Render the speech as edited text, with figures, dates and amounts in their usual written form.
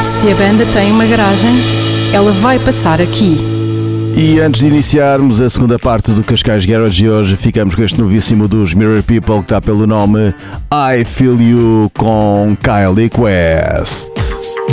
Se a banda tem uma garagem, ela vai passar aqui. E antes de iniciarmos a segunda parte do Cascais Garage de hoje, ficamos com este novíssimo dos Mirror People que está pelo nome I Feel You com Kylie Quest.